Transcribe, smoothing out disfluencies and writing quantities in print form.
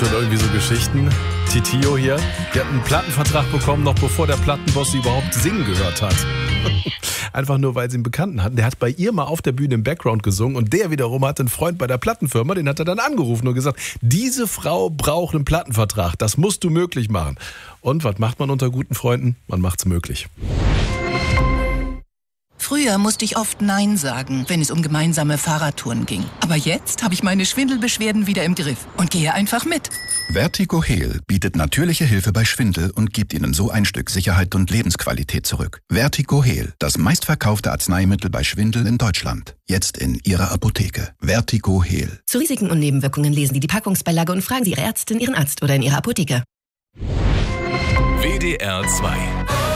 schon irgendwie so Geschichten. Titio hier, der hat einen Plattenvertrag bekommen, noch bevor der Plattenboss sie überhaupt singen gehört hat. Einfach nur, weil sie einen Bekannten hatten. Der hat bei ihr mal auf der Bühne im Background gesungen und der wiederum hatte einen Freund bei der Plattenfirma, den hat er dann angerufen und gesagt, diese Frau braucht einen Plattenvertrag, das musst du möglich machen. Und was macht man unter guten Freunden? Man macht's möglich. Früher musste ich oft Nein sagen, wenn es um gemeinsame Fahrradtouren ging. Aber jetzt habe ich meine Schwindelbeschwerden wieder im Griff und gehe einfach mit. Vertigo Heal bietet natürliche Hilfe bei Schwindel und gibt Ihnen so ein Stück Sicherheit und Lebensqualität zurück. Vertigo Heal, das meistverkaufte Arzneimittel bei Schwindel in Deutschland. Jetzt in Ihrer Apotheke. Vertigo Heal. Zu Risiken und Nebenwirkungen lesen Sie die Packungsbeilage und fragen Sie Ihre Ärztin, Ihren Arzt oder in Ihrer Apotheke. WDR 2